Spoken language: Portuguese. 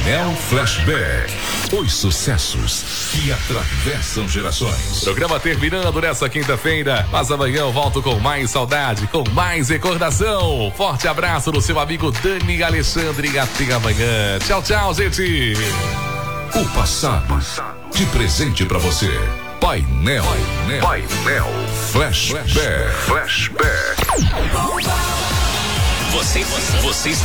Painel Flashback. Os sucessos que atravessam gerações. Programa terminando nessa quinta-feira, mas amanhã eu volto com mais saudade, com mais recordação. Forte abraço do seu amigo Dani Alexandre e até amanhã. Tchau, tchau, gente. O passado de presente pra você. Painel Flashback. Você